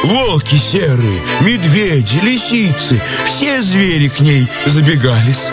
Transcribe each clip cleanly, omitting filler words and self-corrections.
Волки серые, медведи, лисицы, все звери к ней забегались.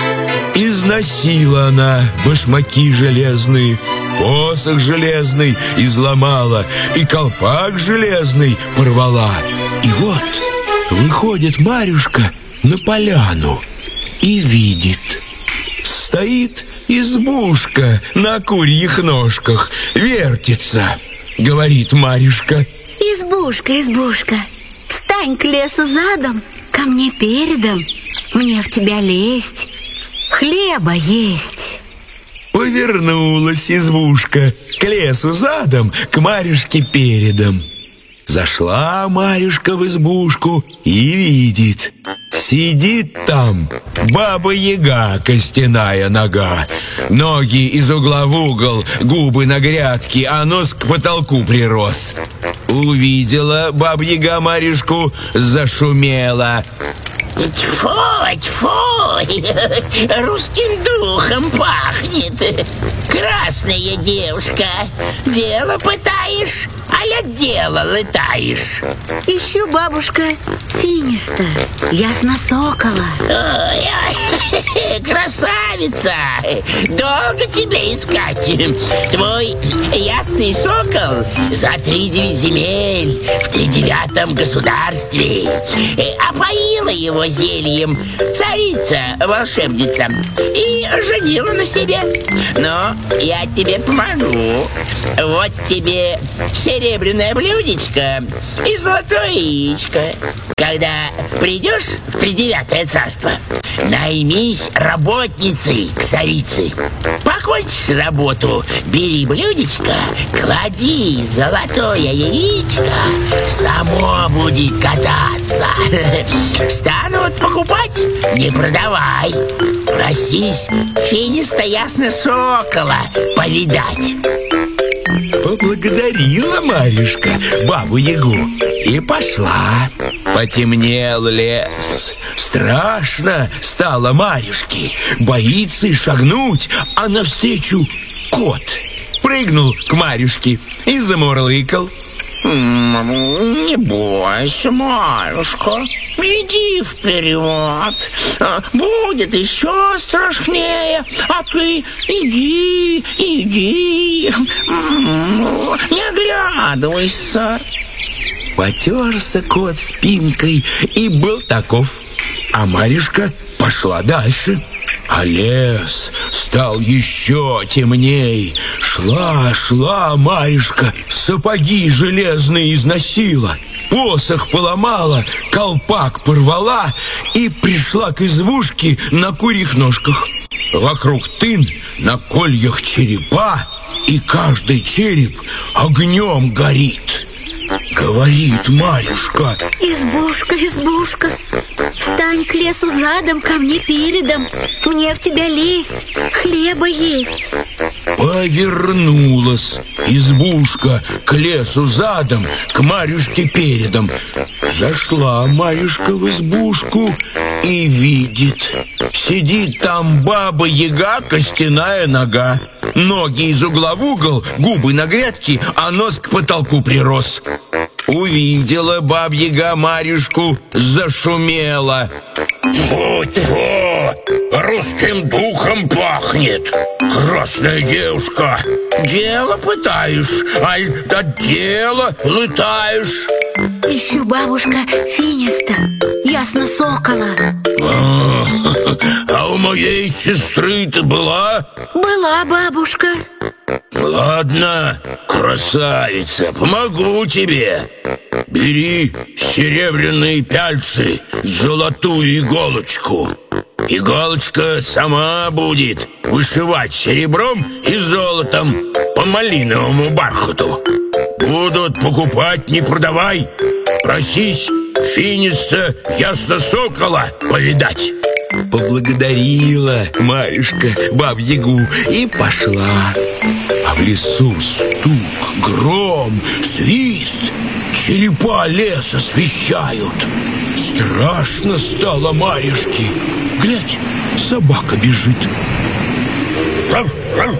Износила она башмаки железные, посох железный изломала и колпак железный порвала. И вот выходит Марюшка на поляну и видит. Стоит избушка на курьих ножках, вертится. Говорит Марюшка: избушка, избушка, встань к лесу задом, ко мне передом, мне в тебя лезть, хлеба есть. Повернулась избушка к лесу задом, к Марюшке передом. Зашла Марюшка в избушку и видит. Сидит там баба-яга, костяная нога. Ноги из угла в угол, губы на грядке, а нос к потолку прирос. Увидела баба-яга Марюшку, зашумела. Тьфу, тьфу, русским духом пахнет. Красная девушка, дело пытаешь, аля дело летаешь. Ищу, бабушка, финиста, ясно сокола. Ой, красавица, долго тебя искать. Твой ясный сокол за 3-9 земель в 3-9 государстве. Опоила его зельем царица-волшебница и женила на себе. Но я тебе помогу. Вот тебе серебряное блюдечко и золотое яичко. Когда придешь в 3-9 царство, наймись работницей к царице. Покончишь работу, бери блюдечко, клади золотое яичко, само будет кататься. Станут покупать, не продавай. Просись финиста ясно сокола повидать. Поблагодарила Марюшка бабу-ягу и пошла. Потемнел лес. Страшно стало Марюшке. Боится и шагнуть, а навстречу кот. Прыгнул к Марюшке и замурлыкал. Не бойся, Марюшка, иди вперед. Будет еще страшнее, а ты иди, иди, не оглядывайся. Потерся кот спинкой и был таков. А Марюшка пошла дальше. А лес стал еще темней. Шла Марюшка, сапоги железные износила, посох поломала, колпак порвала и пришла к избушке на курьих ножках. Вокруг тын на кольях черепа, и каждый череп огнем горит. Говорит Марюшка: избушка, избушка, встань к лесу задом, ко мне передом, мне в тебя лезть, хлеба есть. Повернулась избушка к лесу задом, к Марюшке передом. Зашла Марюшка в избушку и видит. Сидит там баба-яга, костяная нога. Ноги из угла в угол, губы на грядке, а нос к потолку прирос. Увидела баб-яга Марюшку, зашумела. Фу-фу, русским духом пахнет. Красная девушка, дело пытаешь, аль до дела летаешь. Ищу, бабушка, финиста, ясно сокола. А у моей сестры ты была? Была, бабушка. Ладно, красавица, помогу тебе. Бери серебряные пяльцы, золотую иголочку. Иголочка сама будет вышивать серебром и золотом по малиновому бархату. Будут покупать, не продавай. Просись финиста ясно сокола повидать. Поблагодарила Марюшка баб-ягу и пошла. А в лесу стук, гром, свист, черепа леса свищают. Страшно стало Марюшке. Глядь, собака бежит. Рав, рав.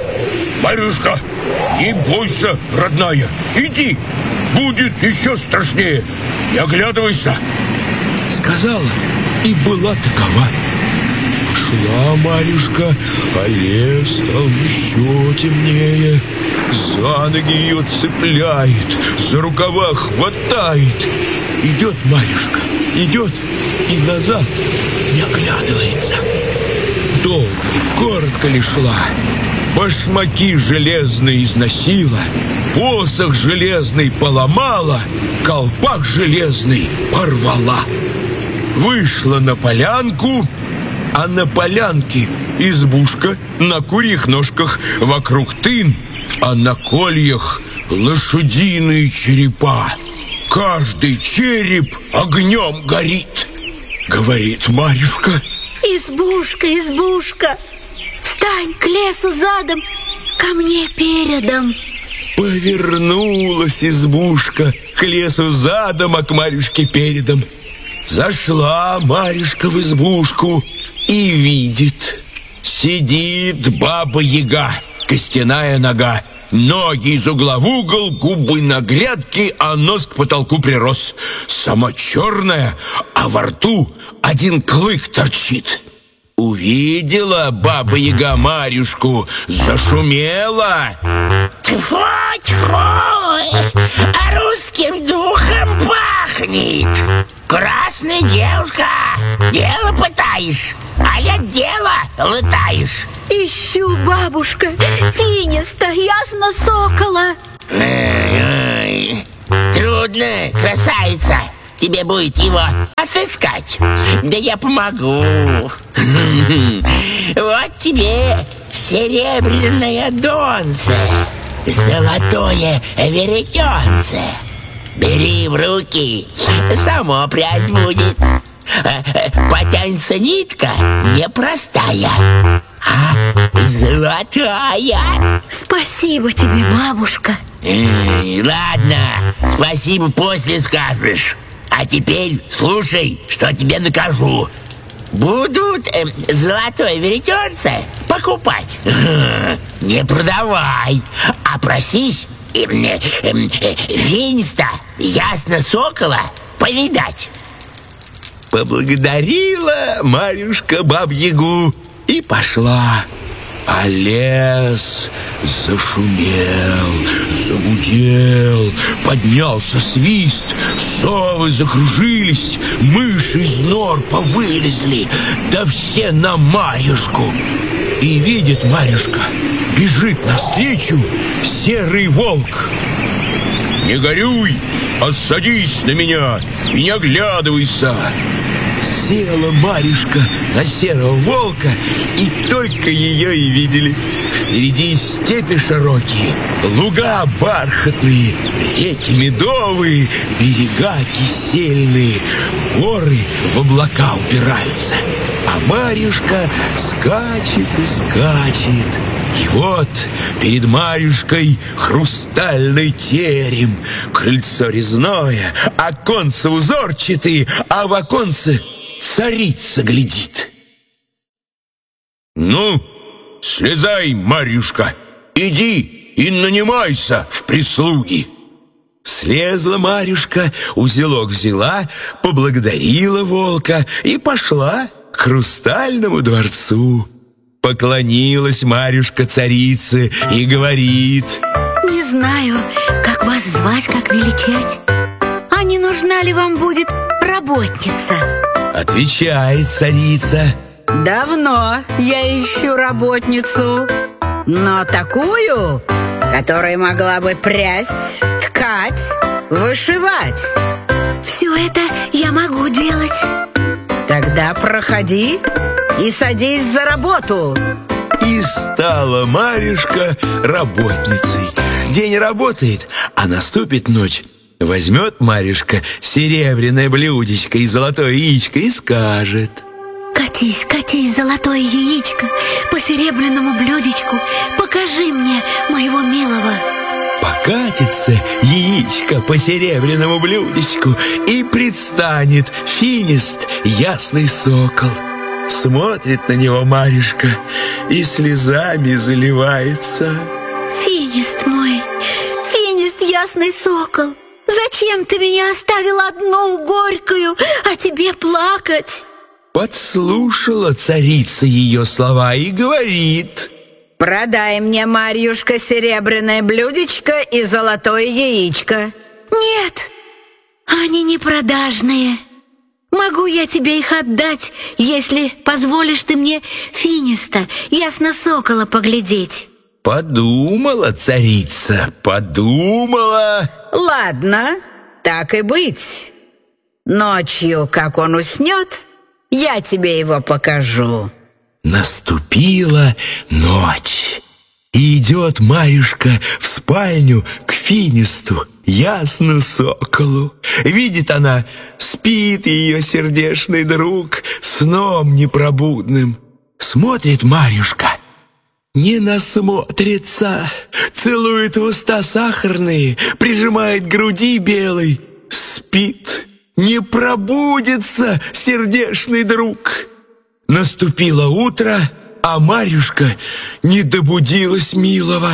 Марюшка, не бойся, родная, иди, будет еще страшнее. не оглядывайся!» сказала и была такова. Шла Марьюшка, а лес стал еще темнее. За ноги ее цепляет, за рукава хватает. Идет Марьюшка, идет и назад не оглядывается. Долго ли, коротко ли шла, башмаки железные износила, посох железный поломала, колпак железный порвала. Вышла на полянку, а на полянке избушка на курьих ножках, вокруг тын, а на кольях лошадиные черепа. Каждый череп огнем горит. Говорит Марьюшка: избушка, избушка, встань к лесу задом, ко мне передом. Повернулась избушка к лесу задом, а к Марьюшке передом. Зашла Марьюшка в избушку и видит: сидит баба-яга, костяная нога, ноги из угла в угол, губы на грядке, а нос к потолку прирос. Сама черная, а во рту один клык торчит. Увидела баба-яга Марьюшку, зашумела. Тьфу-тьфу, а русским духом пахнет. Красная девушка, дело пытаешь, а я дело лытаешь. Ищу, бабушка, финиста, ясно сокола. Ой, трудно, красавица, тебе будет его отыскать. Да я помогу. Вот тебе серебряное донце, золотое веретенце. Бери в руки, само прясть будет. Потянется нитка непростая, а золотая. Спасибо тебе, бабушка. Ладно, спасибо после скажешь. А теперь слушай, что тебе накажу. Будут золотое веретенце покупать, не продавай, а просись финиста, ясно сокола, повидать. Поблагодарила Марьюшка баб-ягу и пошла. А лес зашумел, загудел, поднялся свист, совы закружились, мыши из нор повылезли, да все на Марьюшку. И видит Марьюшка, бежит навстречу серый волк. «Не горюй, а садись на меня и не оглядывайся!» Села Марьюшка на серого волка, и только ее и видели. Впереди степи широкие, луга бархатные, реки медовые, берега кисельные, горы в облака упираются. А Марьюшка скачет и скачет. И вот перед Марьюшкой хрустальный терем, крыльцо резное, оконце узорчатые, а в оконце царица глядит. «Ну, слезай, Марьюшка, иди и нанимайся в прислуги». Слезла Марьюшка, узелок взяла, поблагодарила волка и пошла к хрустальному дворцу. Поклонилась Марьюшка царице и говорит: не знаю, как вас звать, как величать. А не нужна ли вам будет работница? Отвечает царица: давно я ищу работницу, но такую, которая могла бы прясть, ткать, вышивать. Все это я могу делать. Тогда проходи и садись за работу. И стала Марьюшка работницей. День работает, а наступит ночь. Возьмет Марьюшка серебряное блюдечко и золотое яичко и скажет: катись, катись, золотое яичко, по серебряному блюдечку, покажи мне моего милого. Покатится яичко по серебряному блюдечку, и предстанет финист, ясный сокол. Смотрит на него Марьюшка и слезами заливается. Финист мой, финист, ясный сокол, зачем ты меня оставил одну? горькую, а тебе плакать. Подслушала царица ее слова и говорит: продай мне, Марьюшка, серебряное блюдечко и золотое яичко. Нет, они не продажные. Могу я тебе их отдать, если позволишь ты мне Финиста, Ясносокола, поглядеть. Подумала царица, подумала. Ладно, так и быть. Ночью, как он уснет, я тебе его покажу. Наступила ночь, и идет Марьюшка в спальню к Финисту, Ясносоколу. Видит она, спит ее сердечный друг сном непробудным. Смотрит Марьюшка, не насмотрится, целует в уста сахарные, прижимает к груди белой. Спит, не пробудится сердечный друг. Наступило утро, а Марьюшка не добудилась милого.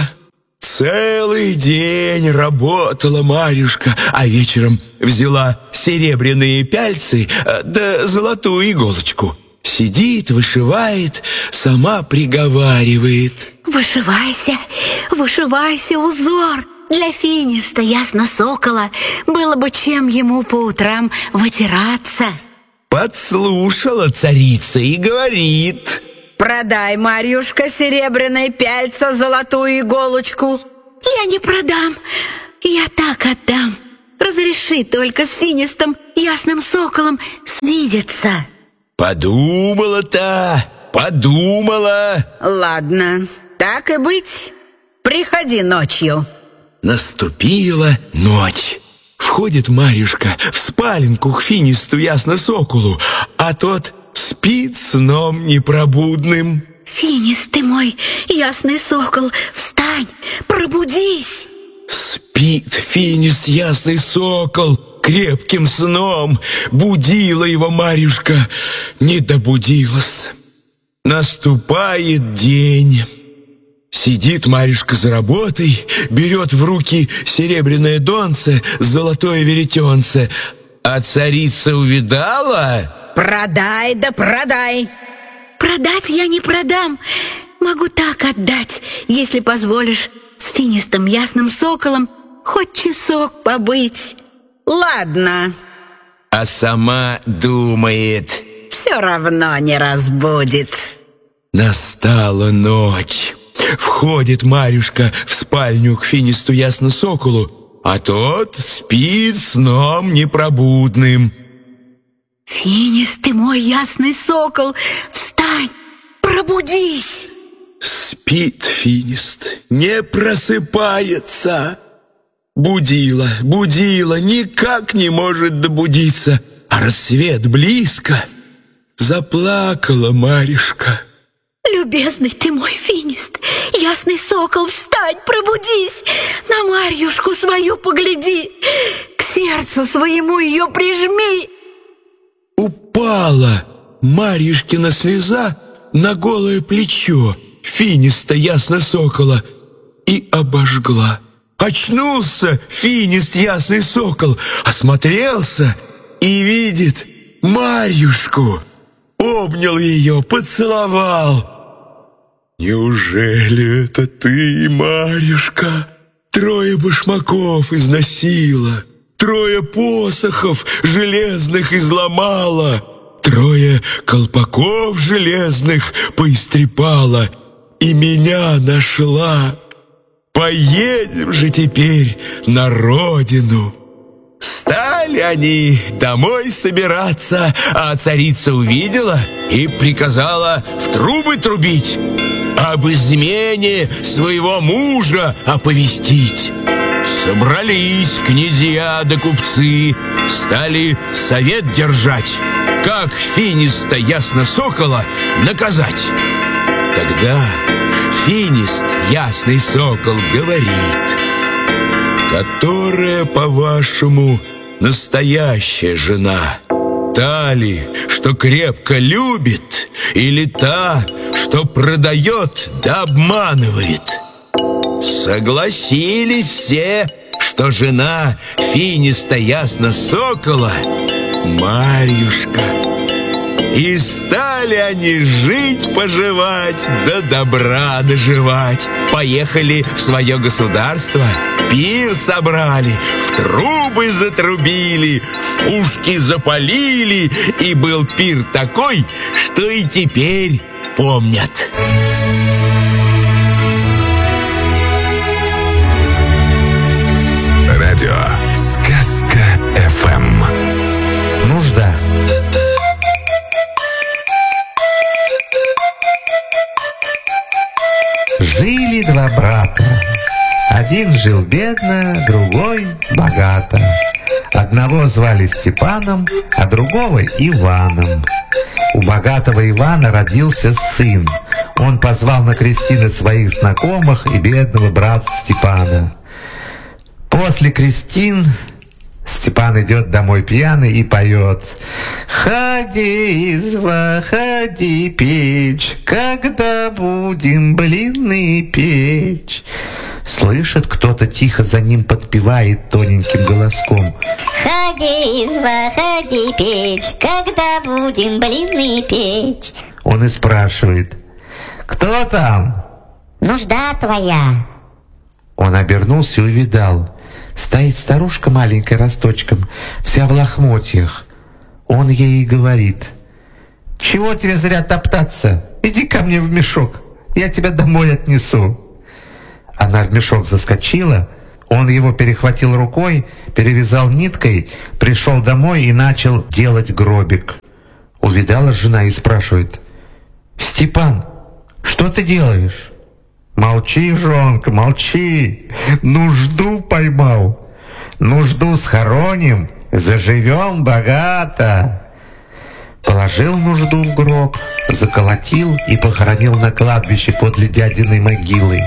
Целый день работала Марьюшка, а вечером взяла серебряные пяльцы да золотую иголочку. Сидит, вышивает, сама приговаривает: Вышивайся, вышивайся, узор для Финиста, Ясносокола. Было бы чем ему по утрам вытираться. Подслушала царица и говорит: продай, Марьюшка, серебряное пяльце, золотую иголочку. Я не продам, я так отдам. Разреши только с Финистом, Ясным Соколом, свидеться. Подумала-то, подумала. Ладно, так и быть. Приходи ночью. Наступила ночь. Входит Марьюшка в спаленку к Финисту, Ясносоколу, а тот спит сном непробудным. Финист ты мой, Ясный Сокол, встань, пробудись. Спит Финист, Ясный Сокол, крепким сном. Будила его Марьюшка, не добудилась. Наступает день. Сидит Марьюшка за работой, берет в руки серебряное донце, золотое веретенце. А царица увидала: продай да продай. Продать я не продам. Могу так отдать, если позволишь с Финистом, Ясным Соколом хоть часок побыть. Ладно. А сама думает: все равно не разбудит. Настала ночь. Входит Марьюшка в спальню к Финисту, Ясносоколу, а тот спит сном непробудным. Финист ты мой, Ясный Сокол, встань, пробудись. Спит Финист, не просыпается. Будила, будила, никак не может добудиться, а рассвет близко. Заплакала Марьюшка. Любезный ты мой Финист, Ясный Сокол, встань, пробудись, на Марьюшку свою погляди, к сердцу своему ее прижми. Упала Марьюшкина слеза на голое плечо Финиста, Ясносокола, и обожгла. Очнулся Финист, Ясный Сокол, осмотрелся и видит Марьюшку. Обнял ее, поцеловал. «Неужели это ты, Марьюшка? 3 башмаков износила, 3 посохов железных изломала, 3 колпаков железных поистрепала и меня нашла. Поедем же теперь на родину». Стали они домой собираться, а царица увидела и приказала в трубы трубить, об измене своего мужа оповестить. Собрались князья да купцы, стали совет держать, как Финиста, Ясносокола, наказать. Тогда Финист, Ясный Сокол, говорит: «Которая, по-вашему, настоящая жена? Та ли, что крепко любит, или та, что продает да обманывает?» Согласились все, что жена Финиста, Ясносокола Марьюшка. И стали они жить-поживать, да добра наживать. Поехали в свое государство, пир собрали, в трубы затрубили, в пушки запалили. И был пир такой, что и теперь помнят. Радио «Сказка ФМ». Нужда. Жили два брата. Один жил бедно, другой богато. Одного звали Степаном, а другого Иваном. У богатого Ивана родился сын. Он позвал на крестины своих знакомых и бедного брата Степана. После крестин Степан идет домой пьяный и поет: «Ходи, изба, ходи, печь, когда будем блины печь». Слышит, кто-то тихо за ним подпевает тоненьким голоском: «Ходи, изба, ходи, печь, когда будем блины печь». Он и спрашивает: «Кто там?» «Нужда твоя». Он обернулся и увидал. Стоит старушка маленькая росточком, вся в лохмотьях. Он ей и говорит: «Чего тебе зря топтаться? Иди ко мне в мешок, я тебя домой отнесу». Она в мешок заскочила, он его перехватил рукой, перевязал ниткой, пришел домой и начал делать гробик. Увидала жена и спрашивает: «Степан, что ты делаешь?» «Молчи, жонка, молчи, нужду поймал. Нужду схороним, заживем богато». Положил нужду в гроб, заколотил и похоронил на кладбище подле дядиной могилы.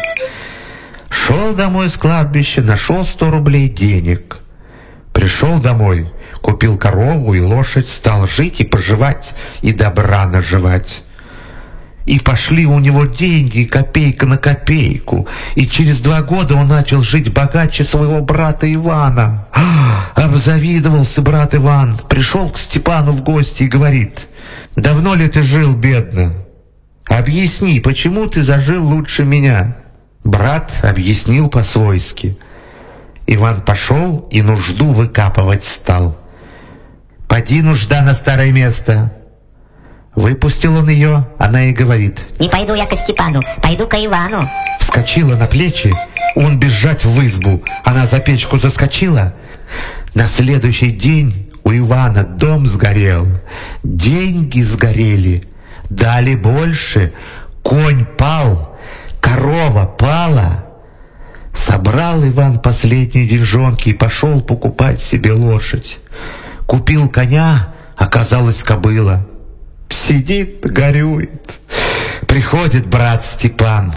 Шел домой с кладбища, нашел 100 рублей денег. Пришел домой, купил корову и лошадь, стал жить и поживать, и добра наживать. И пошли у него деньги копейка на копейку. И через 2 года он начал жить богаче своего брата Ивана. Обзавидовался брат Иван. Пришел к Степану в гости и говорит: «Давно ли ты жил бедно? Объясни, почему ты зажил лучше меня?» Брат объяснил по-свойски. Иван пошел и нужду выкапывать стал. «Поди, нужда, на старое место». Выпустил он ее, она и говорит: «Не пойду я к Степану, пойду к Ивану». Вскочила на плечи, он бежать в избу. Она за печку заскочила. На следующий день у Ивана дом сгорел, деньги сгорели, дали больше, конь пал, корова пала. Собрал Иван последние деньжонки и пошел покупать себе лошадь. Купил коня, оказалось кобыла. Сидит, горюет. Приходит брат Степан: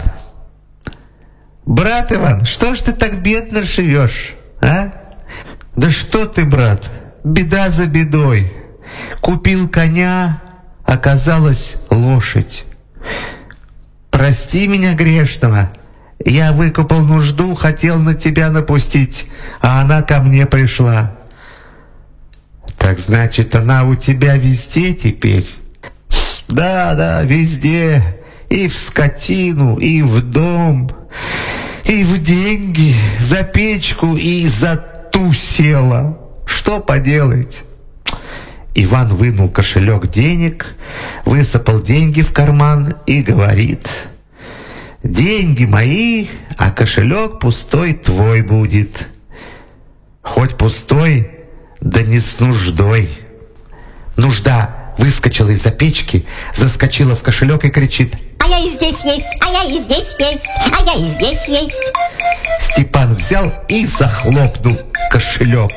«Брат Иван, что ж ты так бедно живешь, а?» «Да что ты, брат, беда за бедой. Купил коня, оказалась лошадь. Прости меня грешного, я выкупал нужду, хотел на тебя напустить, а она ко мне пришла». «Так значит, она у тебя везде теперь?» «Да, везде. И в скотину, и в дом, и в деньги, за печку и за ту села. Что поделать?» Иван вынул кошелек денег, высыпал деньги в карман и говорит: «Деньги мои, а кошелек пустой твой будет. Хоть пустой, да не с нуждой». Нужда выскочила из-за печки, заскочила в кошелек и кричит: «А я и здесь есть, а я и здесь есть, а я и здесь есть». Степан взял и захлопнул кошелек.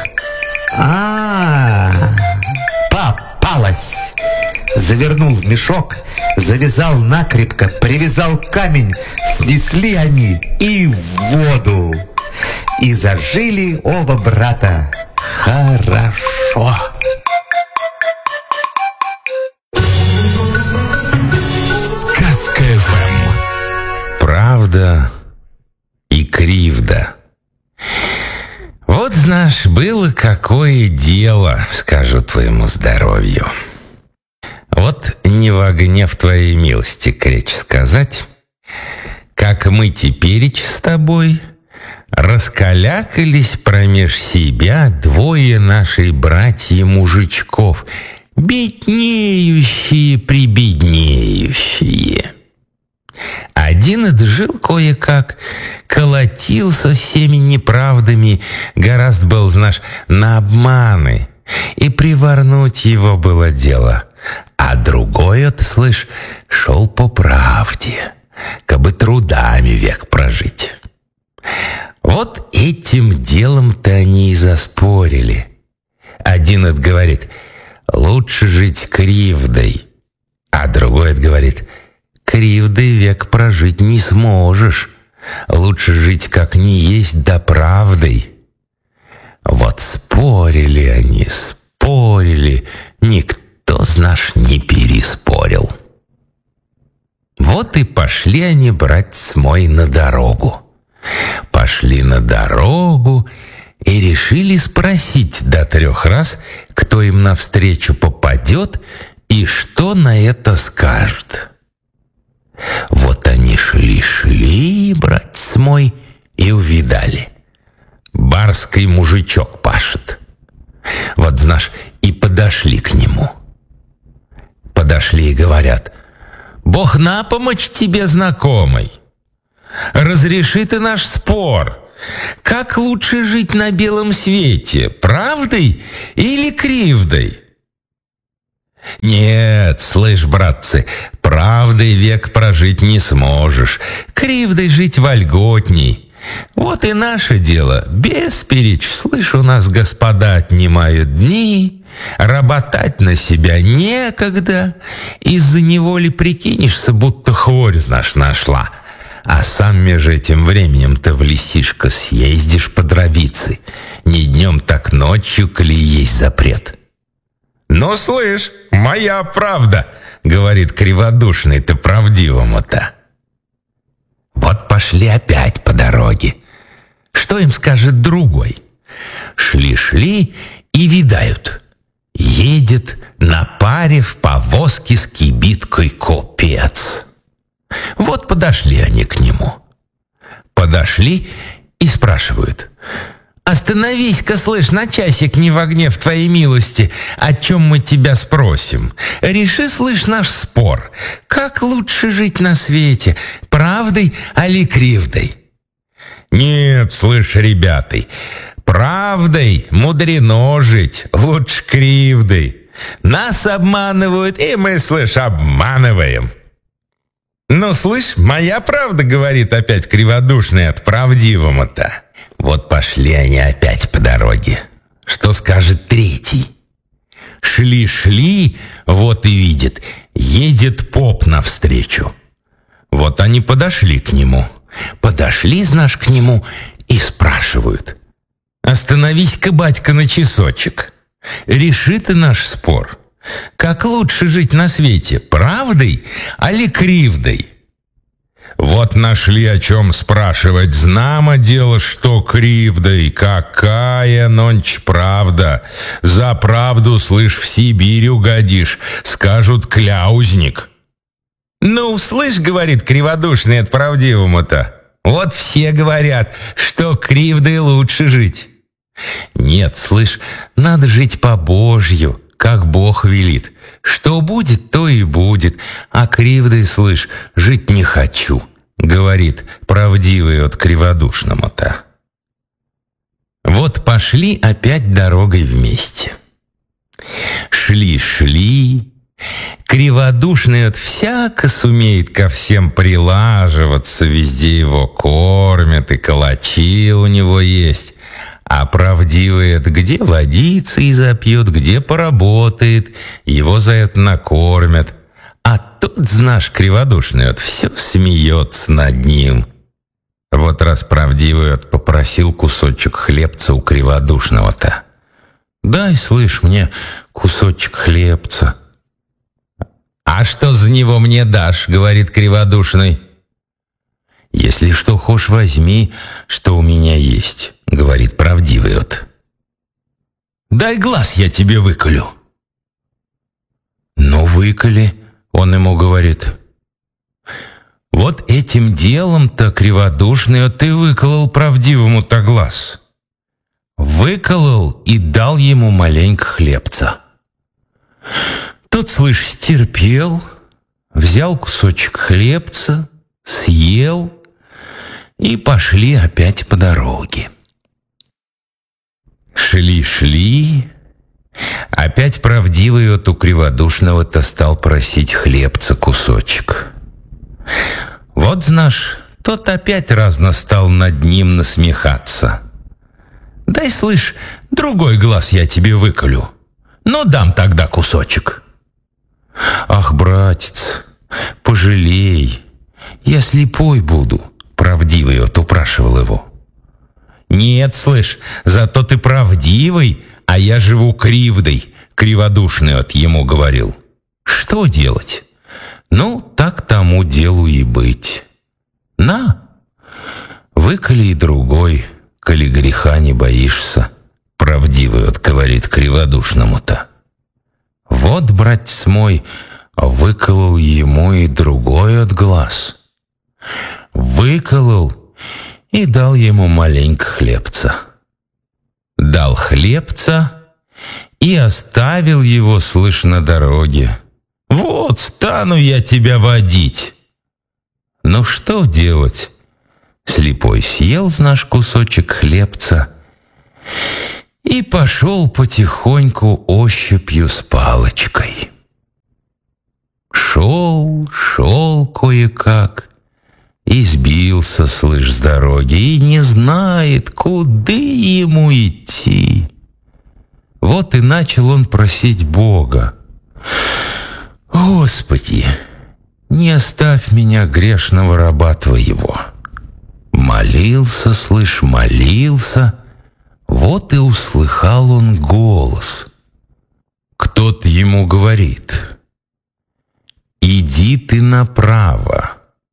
Попалась! Завернул в мешок, завязал накрепко, привязал камень, снесли они и в воду. И зажили оба брата хорошо. Сказка ФМ. Правда и кривда. Вот, знаешь, было какое дело, скажу твоему здоровью. Вот не во гнев твоей милости кречь сказать, как мы теперечь с тобой раскалякались промеж себя двое нашей братья-мужичков, беднеющие-прибеднеющие. Один отжил кое-как, колотил со всеми неправдами, гораздо был, знаешь, на обманы, и приворнуть его было дело. А другой, слышь, шел по правде, кабы трудами век прожить. Вот этим делом-то они и заспорили. Один говорит: лучше жить кривдой, а другой говорит: кривдой век прожить не сможешь, лучше жить как не есть, да правдой. Вот спорили они, спорили, никто, знаешь, не переспорил. Вот и пошли они, братец мой, на дорогу. Пошли на дорогу и решили спросить до 3 раз, кто им навстречу попадет и что на это скажет. Вот они шли, братец мой, и увидали. Барский мужичок пашет. Вот, знаешь, и подошли к нему. Подошли и говорят: Бог на помощь тебе, знакомый. Разреши ты наш спор. Как лучше жить на белом свете, правдой или кривдой? Нет, слышь, братцы, правдой век прожить не сможешь, кривдой жить вольготней. Вот и наше дело, бесперечь, слышь, у нас господа отнимают дни, работать на себя некогда, из-за неволи прикинешься, будто хворь, знаешь, нашла. А сам между этим временем-то в лесишко съездишь по дробице, не днем, так ночью, коли есть запрет. «Ну, слышь, моя правда», — говорит криводушный-то правдивому-то. Вот пошли опять по дороге. Что им скажет другой? Шли и видают. Едет на паре в повозке с кибиткой купец. Вот подошли они к нему. Подошли и спрашивают: «Остановись-ка, слышь, на часик, не во гнев твоей милости, о чем мы тебя спросим. Реши, слышь, наш спор. Как лучше жить на свете, правдой али кривдой?» «Нет, слышь, ребята, правдой мудрено жить, лучше кривдой. Нас обманывают, и мы, слышь, обманываем». «Ну, слышь, моя правда, — говорит опять криводушный от правдивому-то». Вот пошли они опять по дороге. Что скажет третий? Шли, вот и видит, едет поп навстречу. Вот они подошли к нему. Подошли, знаешь, к нему и спрашивают: «Остановись-ка, батька, на часочек. Реши ты наш спор. Как лучше жить на свете, правдой али кривдой?» Вот нашли о чем спрашивать. Знамо дело, что кривдой. Какая нонч правда. За правду, слышь, в Сибирь угодишь. Скажут: кляузник. «Ну, слышь, — говорит криводушный от правдивому-то, — вот все говорят, что кривдой лучше жить». «Нет, слышь, надо жить по-божью, как Бог велит. Что будет, то и будет, а кривдой, слышь, жить не хочу», — говорит правдивый от криводушному-то. Вот пошли опять дорогой вместе. Шли, криводушный от всяко сумеет ко всем прилаживаться, везде его кормят, и калачи у него есть. А правдивый это где водится и запьет, где поработает, его за это накормят. А тот, знаешь, криводушный вот все смеется над ним. Вот раз правдивый вот попросил кусочек хлебца у криводушного-то. «Дай, слышь, мне кусочек хлебца». «А что за него мне дашь?» — говорит криводушный. «Если что хошь, возьми, что у меня есть», — говорит правдивый вот. дай глаз, я тебе выколю. Ну, выколи, он ему говорит. Вот этим делом-то, криводушный, ты выколол правдивому-то глаз. Выколол и дал ему маленько хлебца. Тот, слышь, стерпел, взял кусочек хлебца, съел, и пошли опять по дороге. Шли, опять правдивый от у криводушного-то стал просить хлебца кусочек. Вот, знаешь, тот опять разно стал над ним насмехаться. Дай, слышь, другой глаз я тебе выколю, но дам тогда кусочек. Ах, братец, пожалей, я слепой буду, правдивый вот упрашивал его. Нет, слышь, зато ты правдивый, а я живу кривдой, криводушный от ему говорил. Что делать? Ну, так тому делу и быть. На, выколи и другой, коли греха не боишься, правдивый от говорит криводушному-то. Вот, братец мой, выколол ему и другой от глаз. Выколол и дал ему маленько хлебца. Дал хлебца и оставил его, слышь, на дороге. Вот стану я тебя водить. Ну что делать? Слепой съел, знаешь, кусочек хлебца и пошел потихоньку ощупью с палочкой. Шел кое-как и сбился, слышь, с дороги, и не знает, куда ему идти. Вот и начал он просить Бога. Господи, не оставь меня, грешного раба твоего. Молился, слышь, молился, вот и услыхал он голос. Кто-то ему говорит: иди ты направо.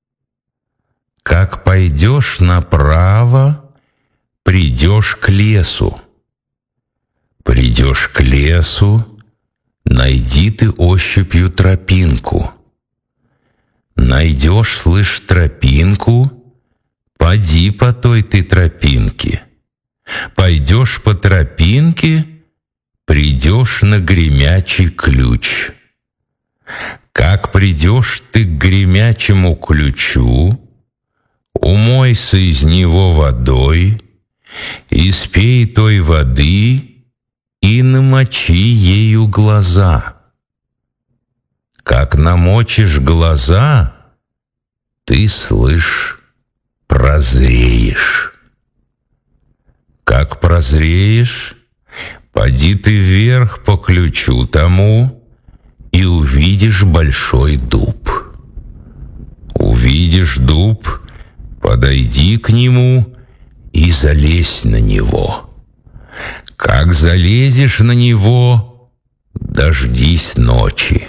Как пойдешь направо, придешь к лесу. Придешь к лесу, найди ты ощупью тропинку. Найдешь, слышь, тропинку, поди по той ты тропинке. Пойдешь по тропинке, придешь на гремячий ключ. Как придешь ты к гремячему ключу, умойся из него водой, испей той воды и намочи ею глаза. Как намочишь глаза, ты, слышь, прозреешь. Как прозреешь, поди ты вверх по ключу тому и увидишь большой дуб. Увидишь дуб, подойди к нему и залезь на него. Как залезешь на него, дождись ночи.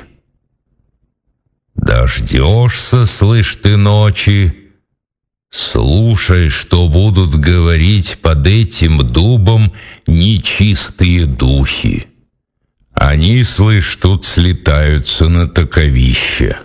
Дождешься, слышь, ты ночи, слушай, что будут говорить под этим дубом нечистые духи. Они, слышь, тут слетаются на таковище.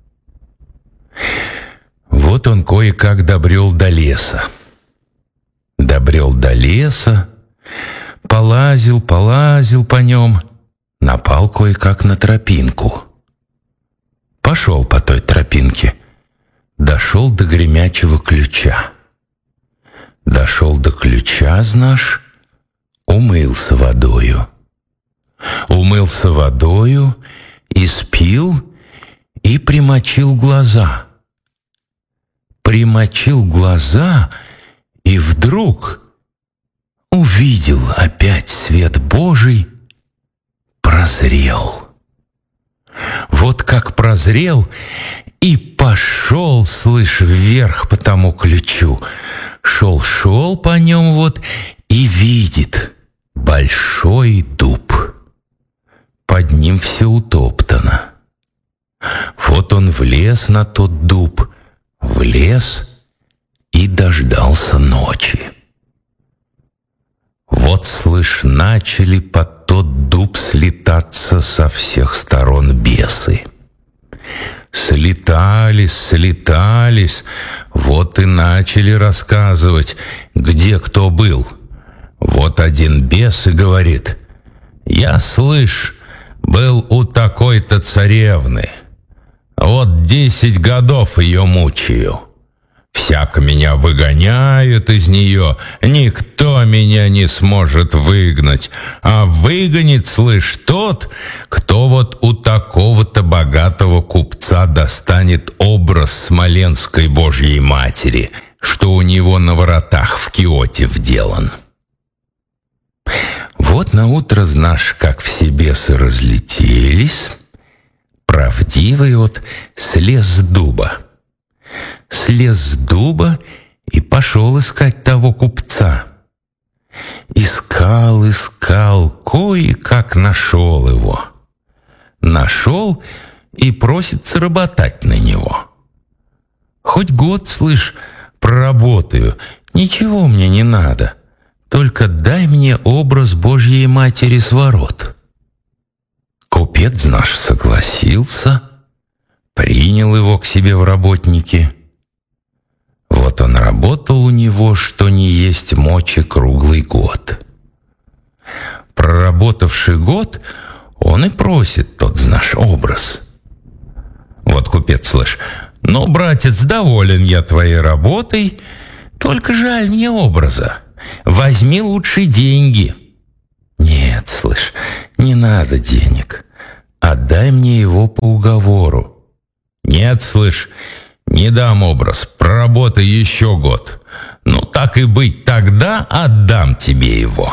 Вот он кое-как добрел до леса. Добрел до леса, полазил по нем, напал кое-как на тропинку. Пошел по той тропинке, дошел до гремячего ключа. Дошел до ключа, знаешь, умылся водою. Умылся водою, испил и примочил глаза. Примочил глаза и вдруг увидел опять свет Божий, прозрел. Вот как прозрел и пошел, слышь, вверх по тому ключу. Шел по нем вот и видит большой дуб. Под ним все утоптано. Вот он влез на тот дуб, влез и дождался ночи. Вот, слышь, начали под тот дуб слетаться со всех сторон бесы. Слетались, вот и начали рассказывать, где кто был. Вот один бес и говорит: «Я, слышь, был у такой-то царевны. Вот 10 годов ее мучаю. Всяко меня выгоняют из нее, никто меня не сможет выгнать. А выгонит, слышь, тот, кто вот у такого-то богатого купца достанет образ Смоленской Божьей Матери, что у него на воротах в киоте вделан». Вот наутро, знаешь, как все бесы разлетелись, правдивый вот слез с дуба. Слез с дуба и пошел искать того купца. Искал, кое-как нашел его. Нашел и просится работать на него. Хоть год, слышь, проработаю, ничего мне не надо. Только дай мне образ Божьей Матери с ворот. Купец наш согласился, принял его к себе в работники. Вот он работал у него, что не есть мочи, круглый год. Проработавший год, он и просит тот наш образ. Вот купец, слышь: «Ну, братец, доволен я твоей работой, только жаль мне образа. Возьми лучше деньги». «Нет, слышь, не надо денег. Отдай мне его по уговору». «Нет, слышь, не дам образ, проработай еще год. Ну, так и быть, тогда отдам тебе его».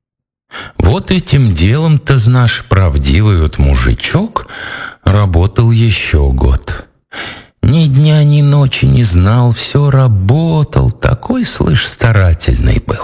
Вот этим делом-то наш правдивый вот мужичок работал еще год. Ни дня, ни ночи не знал, все работал, такой, слышь, старательный был.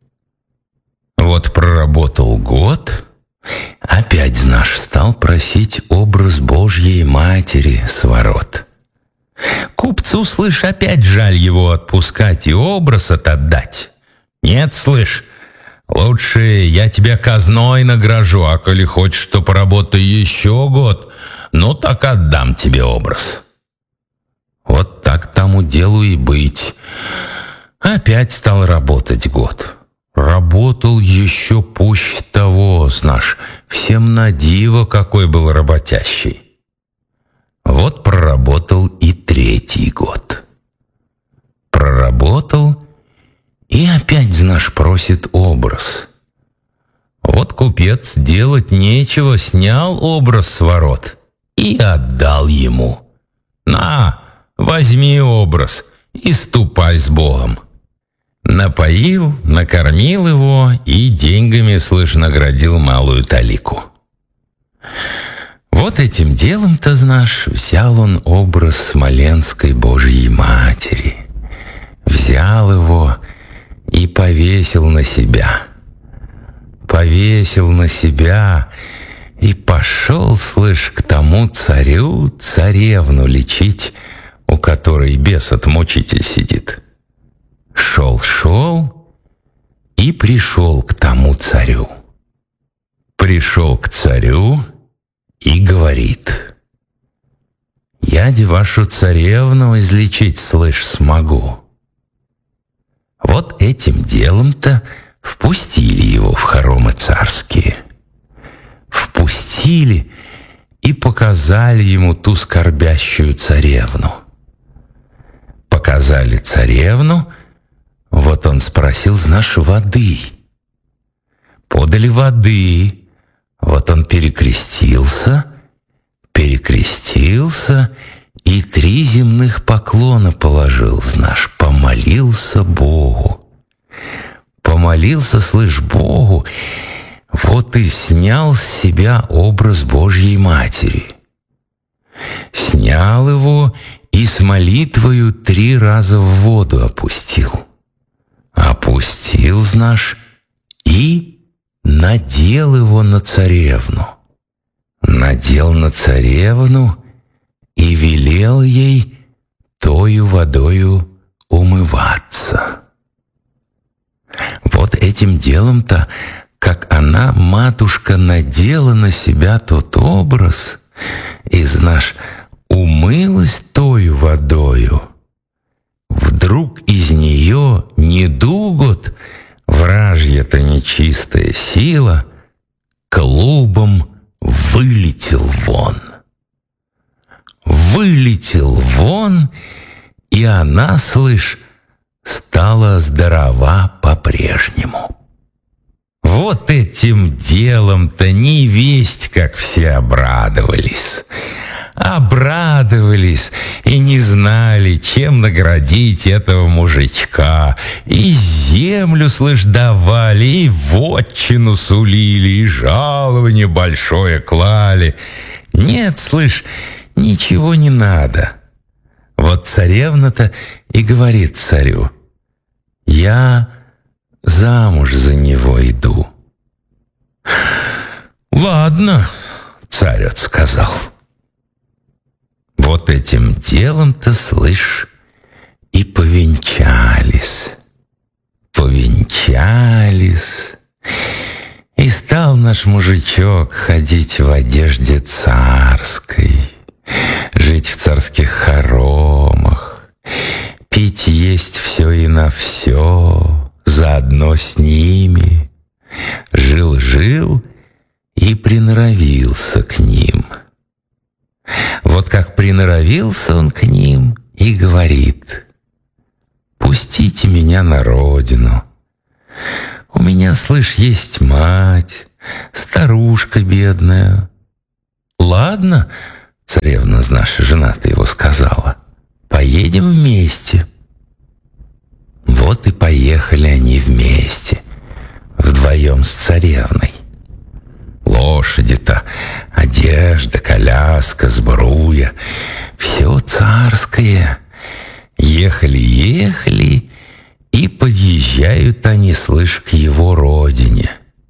Вот проработал год, опять наш стал просить образ Божьей Матери с ворот. Купцу, слышь, опять жаль его отпускать и образ отдать. «Нет, слышь, лучше я тебя казной награжу, а коли хочешь, что поработай еще год, ну так отдам тебе образ». Вот так тому делу и быть. Опять стал работать год. Работал еще пуще того, знаешь, всем на диво какой был работящий. Вот проработал и 3-й год. Проработал и опять, знаешь, просит образ. Вот купец делать нечего, снял образ с ворот и отдал ему. «На, возьми образ и ступай с Богом». Напоил, накормил его и деньгами, слышь, наградил малую талику. Вот этим делом-то, знаешь, взял он образ Смоленской Божьей Матери. Взял его и повесил на себя. Повесил на себя и пошел, слышь, к тому царю царевну лечить, у которой бес-отмучитель сидит. Шел и пришел к тому царю. Пришел к царю и говорит: «Я вашу царевну излечить, слышь, смогу». Вот этим делом-то впустили его в хоромы царские. Впустили и показали ему ту скорбящую царевну. Показали царевну. Вот он спросил, знаешь, воды. Подали воды. Вот он перекрестился и 3 земных поклона положил, знаешь, помолился Богу. Помолился, слышь, Богу, вот и снял с себя образ Божьей Матери. Снял его и с молитвою 3 раза в воду опустил. Опустил, знаешь, и надел его на царевну. Надел на царевну и велел ей тою водою умываться. Вот этим делом-то как она, матушка, надела на себя тот образ и, знаешь, умылась тою водою. Вдруг из нее недугот, вражья-то нечистая сила, клубом вылетел вон. Вылетел вон, и она, слышь, стала здорова по-прежнему. Вот этим делом-то не весть, как все обрадовались. Обрадовались и не знали, чем наградить этого мужичка. И землю, слышь, давали, и вотчину сулили, и жалование большое клали. Нет, слышь, ничего не надо. Вот царевна-то и говорит царю: «Я замуж за него иду». «Ладно», — царь отсказал. Вот этим делом-то, слышь, и повенчались. Повенчались. И стал наш мужичок ходить в одежде царской, жить в царских хоромах, пить, есть все и на все, заодно с ними. Жил-жил и приноровился к ним. Вот как приноровился он к ним и говорит: «Пустите меня на родину. У меня, слышь, есть мать, старушка бедная». «Ладно», — царевна наша жена-то его сказала, «поедем вместе». Вот и поехали они вместе, вдвоем с царевной. Лошади-то, одежда, коляска, сбруя, все царское. Ехали, и подъезжают они, слышь, к его родине.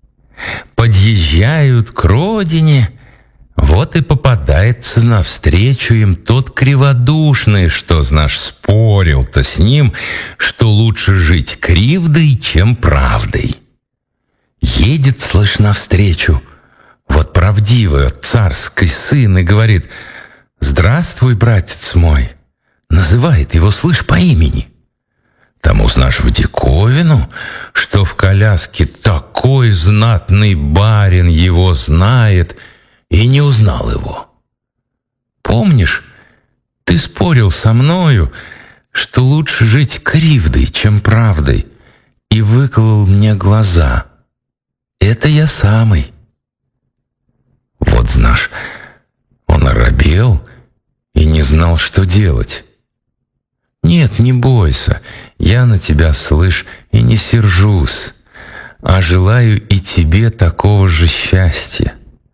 Подъезжают к родине, вот и попадается навстречу им тот криводушный, что, знаешь, спорил-то с ним, что лучше жить кривдой, чем правдой. Едет, слышь, навстречу вот правдивый царский сын и говорит: «Здравствуй, братец мой». Называет его, слышь, по имени. Тому, знаешь, в диковину, что в коляске такой знатный барин его знает, и не узнал его. «Помнишь, ты спорил со мною, что лучше жить кривдой, чем правдой, и выколол мне глаза? Это я самый». Вот, знаешь, он оробел и не знал, что делать. «Нет, не бойся, я на тебя, слышь, и не сержусь, а желаю и тебе такого же счастья.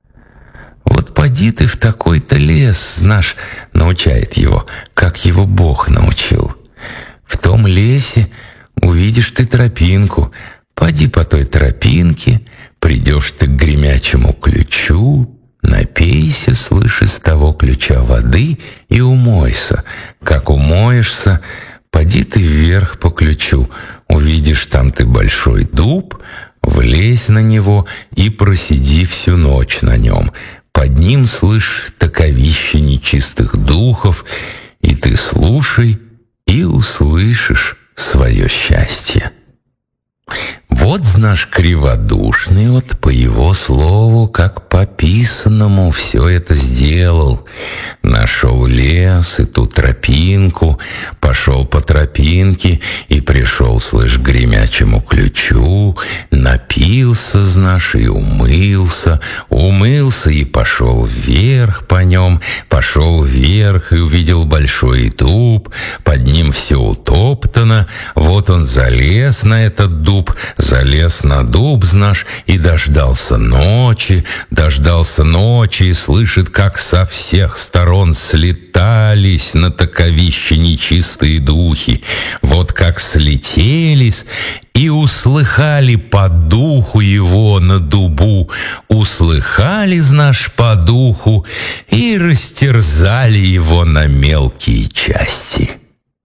Вот поди ты в такой-то лес, знаешь, научает его, как его Бог научил. В том лесе увидишь ты тропинку, поди по той тропинке, придешь ты к гремячему ключу, напейся, слышь, из того ключа воды и умойся. Как умоешься, поди ты вверх по ключу, увидишь там ты большой дуб, влезь на него и просиди всю ночь на нем. Под ним, слышь, таковище нечистых духов, и ты слушай и услышишь свое счастье». Вот, знаешь, криводушный, вот по его слову, как по писанному, все это сделал. Нашел лес и ту тропинку, пошел по тропинке и пришел, слышь, к гремячему ключу, напился, знаешь, и умылся и пошел вверх по нем, пошел вверх и увидел большой дуб, под ним все утоптано, вот он залез на этот дуб, залез на дуб, знаешь, и дождался ночи, и слышит, как со всех сторон слетались на таковище нечистые духи. Вот как слетелись и услыхали по духу его на дубу, услыхали, знаешь, по духу, и растерзали его на мелкие части.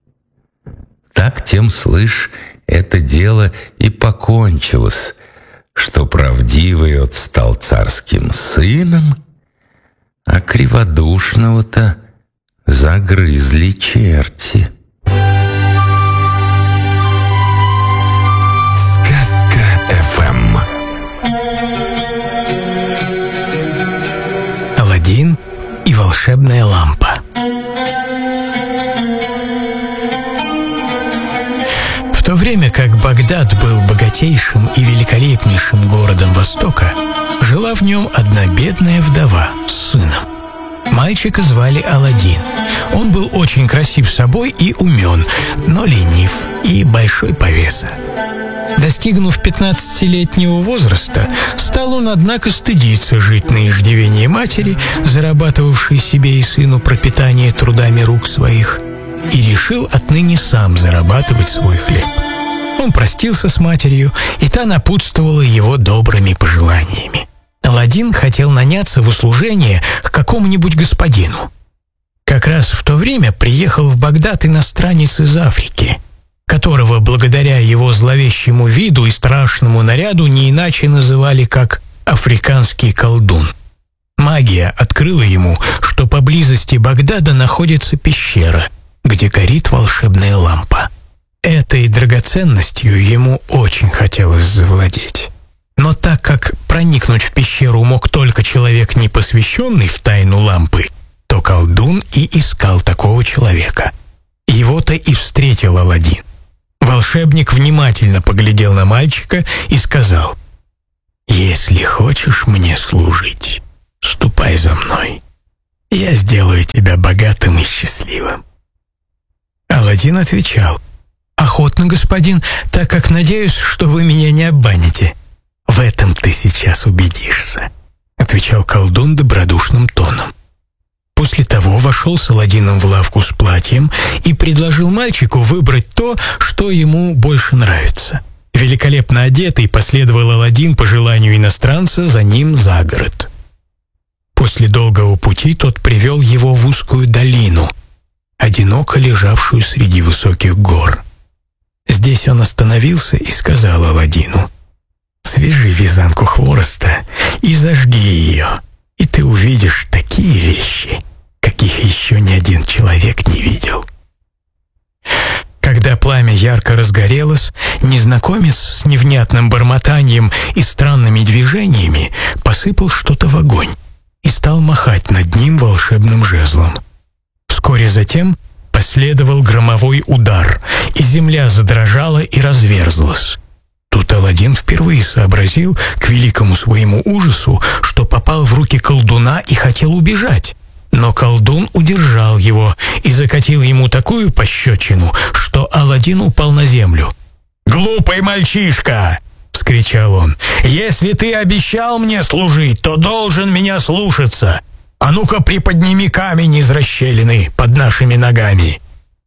Так тем, слышь, это дело и покончилось. что правдивый от стал царским сыном, а криводушного-то загрызли черти. Сказка ФМ. Аладдин и волшебная лампа. В то время как Багдад был богатейшим и великолепнейшим городом Востока, жила в нем одна бедная вдова с сыном. Мальчика звали Аладдин. Он был очень красив собой и умен, но ленив и большой повеса. Достигнув 15-летнего возраста, стал он, однако, стыдиться жить на иждивении матери, зарабатывавшей себе и сыну пропитание трудами рук своих, и решил отныне сам зарабатывать свой хлеб. Он простился с матерью, и та напутствовала его добрыми пожеланиями. Аладдин хотел наняться в услужение к какому-нибудь господину. Как раз в то время приехал в Багдад иностранец из Африки, которого благодаря его зловещему виду и страшному наряду не иначе называли как «африканский колдун». Магия открыла ему, что поблизости Багдада находится пещера, где горит волшебная лампа. Этой драгоценностью ему очень хотелось завладеть. Но так как проникнуть в пещеру мог только человек, не посвященный в тайну лампы, то колдун и искал такого человека. Его-то и встретил Аладдин. Волшебник внимательно поглядел на мальчика и сказал: «Если хочешь мне служить, ступай за мной. Я сделаю тебя богатым и счастливым». Аладдин отвечал: «Охотно, господин, так как надеюсь, что вы меня не обманете». «В этом ты сейчас убедишься», — отвечал колдун добродушным тоном. После того вошел с Аладдином в лавку с платьем и предложил мальчику выбрать то, что ему больше нравится. Великолепно одетый последовал Аладдин по желанию иностранца за ним за город. После долгого пути тот привел его в узкую долину, одиноко лежавшую среди высоких гор. Здесь он остановился и сказал Аладдину: «Свяжи вязанку хвороста и зажги ее, и ты увидишь такие вещи, каких еще ни один человек не видел». Когда пламя ярко разгорелось, незнакомец с невнятным бормотанием и странными движениями посыпал что-то в огонь и стал махать над ним волшебным жезлом. Вскоре затем последовал громовой удар, и земля задрожала и разверзлась. Тут Аладдин впервые сообразил, к великому своему ужасу, что попал в руки колдуна и хотел убежать. Но колдун удержал его и закатил ему такую пощечину, что Аладдин упал на землю. «Глупый мальчишка!» — вскричал он. «Если ты обещал мне служить, то должен меня слушаться. А ну-ка приподними камень из расщелины под нашими ногами».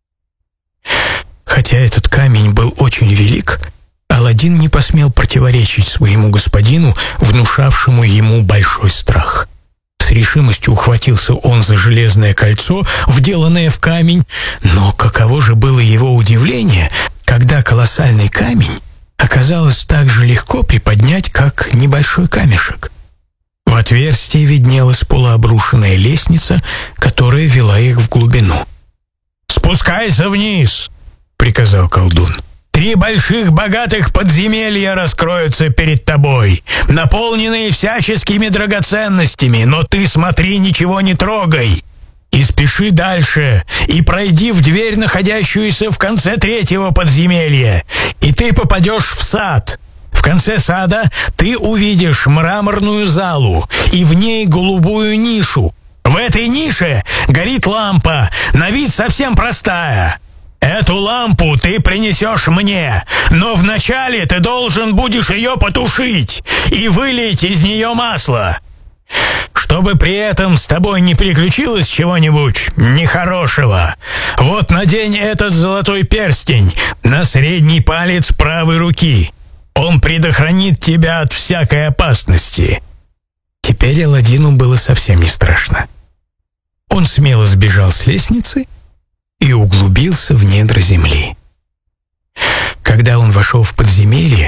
Хотя этот камень был очень велик, Аладдин не посмел противоречить своему господину, внушавшему ему большой страх. С решимостью ухватился он за железное кольцо, вделанное в камень, но каково же было его удивление, когда колоссальный камень оказалось так же легко приподнять, как небольшой камешек. В отверстии виднелась полуобрушенная лестница, которая вела их в глубину. «Спускайся вниз!» — приказал колдун. 3 больших богатых подземелья раскроются перед тобой, наполненные всяческими драгоценностями, но ты смотри, ничего не трогай. И спеши дальше, и пройди в дверь, находящуюся в конце 3-го подземелья, и ты попадешь в сад. В конце сада ты увидишь мраморную залу, и в ней голубую нишу. В этой нише горит лампа, на вид совсем простая. Эту лампу ты принесешь мне, но вначале ты должен будешь ее потушить и вылить из нее масло. Чтобы при этом с тобой не приключилось чего-нибудь нехорошего, вот надень этот золотой перстень на средний палец правой руки. Он предохранит тебя от всякой опасности». Теперь Аладдину было совсем не страшно. Он смело сбежал с лестницы и углубился в недра земли. Когда он вошел в подземелье,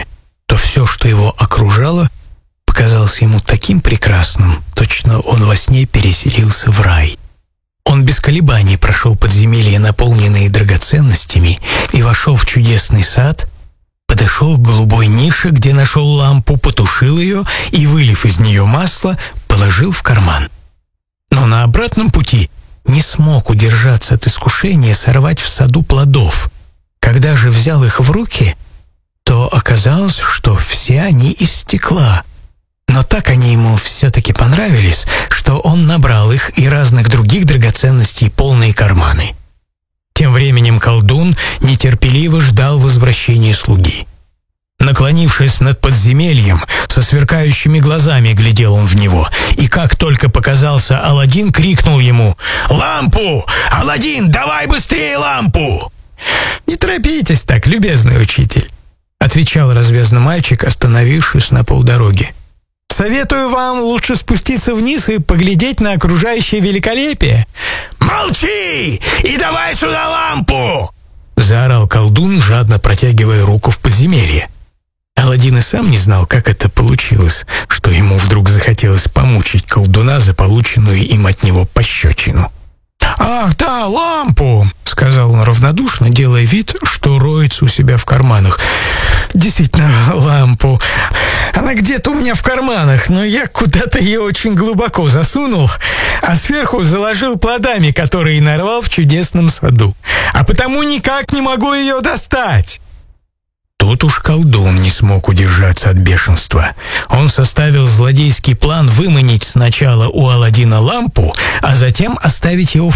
то все, что его окружало, показалось ему таким прекрасным, точно он во сне переселился в рай. Он без колебаний прошел подземелья, наполненные драгоценностями, и вошел в чудесный сад, подошел к голубой нише, где нашел лампу, потушил ее и, вылив из нее масло, положил в карман. Но на обратном пути не смог удержаться от искушения сорвать в саду плодов. Когда же взял их в руки, то оказалось, что все они из стекла. Но так они ему все-таки понравились, что он набрал их и разных других драгоценностей полные карманы. Тем временем колдун нетерпеливо ждал возвращения слуги. Наклонившись над подземельем, со сверкающими глазами глядел он в него, и как только показался Аладдин, крикнул ему: «Лампу! Аладдин, давай быстрее лампу!» «Не торопитесь так, любезный учитель», — отвечал развязный мальчик, остановившись на полдороги. «Советую вам лучше спуститься вниз и поглядеть на окружающее великолепие». «Молчи! И давай сюда лампу!» — заорал колдун, жадно протягивая руку в подземелье. Аладдин и сам не знал, как это получилось, что ему вдруг захотелось помучить колдуна за полученную им от него пощечину. «Ах, да, лампу!» — сказал он равнодушно, делая вид, что роется у себя в карманах. «Действительно, лампу. Она где-то у меня в карманах, но я куда-то ее очень глубоко засунул, а сверху заложил плодами, которые нарвал в чудесном саду. А потому никак не могу ее достать». Тут уж колдун не смог удержаться от бешенства. Он составил злодейский план выманить сначала у Аладдина лампу, а затем оставить его в